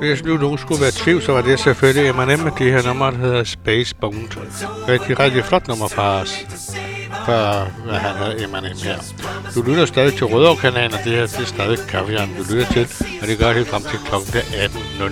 Hvis nu nogen skulle være i tvivl, så var det selvfølgelig M&M med det her nummer, der hedder Space Bound. Rigtig flot nummer fra os. For hvad han hedder M&M her. Du lytter stadig til Rødovre-kanalen, og det her det er stadig Kaffejern, du lytter til, og det gør det helt frem til klokken 18.00.